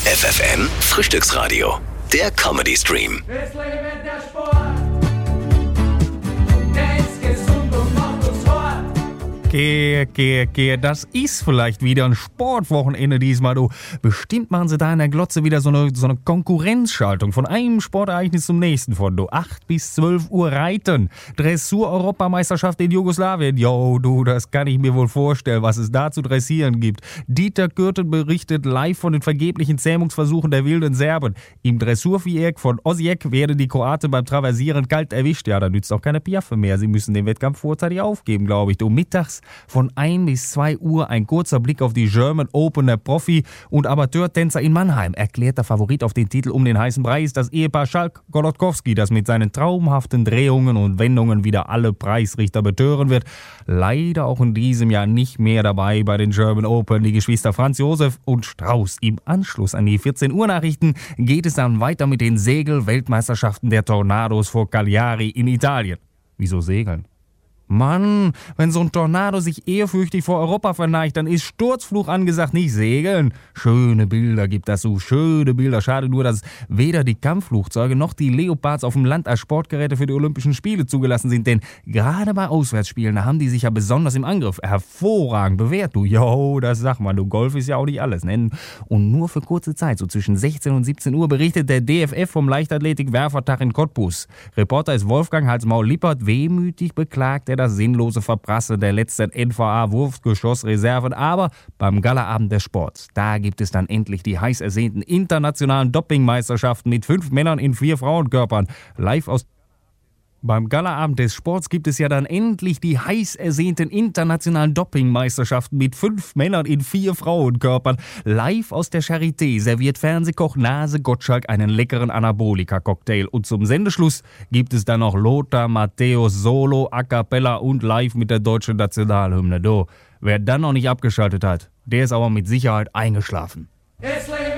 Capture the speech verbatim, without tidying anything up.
F F M Frühstücksradio, der Comedy-Stream. Das Leben der Sport. Der ist gesund und macht uns hart. Gehe, gehe, gehe, das ist vielleicht wieder ein Sportwochenende diesmal, du. Bestimmt machen sie da in der Glotze wieder so eine, so eine Konkurrenzschaltung von einem Sportereignis zum nächsten von, du. acht bis zwölf Uhr Reiten, Dressur-Europameisterschaft in Jugoslawien. Jo, du, das kann ich mir wohl vorstellen, was es da zu dressieren gibt. Dieter Kürten berichtet live von den vergeblichen Zähmungsversuchen der wilden Serben. Im Dressurviereck von Osijek werden die Kroaten beim Traversieren kalt erwischt. Ja, da nützt auch keine Piaffe mehr. Sie müssen den Wettkampf vorzeitig aufgeben, glaube ich. Du, mittags von ein bis zwei Uhr ein kurzer Blick auf die German Open. Der Profi- und Amateurtänzer in Mannheim. Erklärter Favorit auf den Titel um den heißen Brei ist das Ehepaar Schalk-Golodkowski, das mit seinen traumhaften Drehungen und Wendungen wieder alle Preisrichter betören wird. Leider auch in diesem Jahr nicht mehr dabei bei den German Open. Die Geschwister Franz Josef und Strauß. Im Anschluss an die vierzehn Uhr Nachrichten geht es dann weiter mit den Segel-Weltmeisterschaften der Tornados vor Cagliari in Italien. Wieso segeln? Mann, wenn so ein Tornado sich ehrfürchtig vor Europa verneigt, dann ist Sturzfluch angesagt, nicht segeln. Schöne Bilder gibt das so, schöne Bilder. Schade nur, dass weder die Kampfflugzeuge noch die Leopards auf dem Land als Sportgeräte für die Olympischen Spiele zugelassen sind. Denn gerade bei Auswärtsspielen, da haben die sich ja besonders im Angriff hervorragend bewährt. Du, jo, das sag mal, du, Golf ist ja auch nicht alles. Ne? Und nur für kurze Zeit, so zwischen sechzehn und siebzehn Uhr, berichtet der D F F vom Leichtathletik-Werfertag in Cottbus. Reporter ist Wolfgang Hals-Maul-Lippert. Wehmütig beklagt er das sinnlose Verprassen der letzten N V A-Wurfgeschossreserven. Aber beim Galaabend des Sports, da gibt es dann endlich die heiß ersehnten internationalen Dopingmeisterschaften mit fünf Männern in vier Frauenkörpern. Live aus Beim Galaabend des Sports gibt es ja dann endlich die heiß ersehnten internationalen Dopingmeisterschaften mit fünf Männern in vier Frauenkörpern. Live aus der Charité serviert Fernsehkoch Nase Gottschalk einen leckeren Anabolika-Cocktail. Und zum Sendeschluss gibt es dann noch Lothar Matthäus Solo, A Cappella und live mit der deutschen Nationalhymne. Do, wer dann noch nicht abgeschaltet hat, der ist aber mit Sicherheit eingeschlafen. Das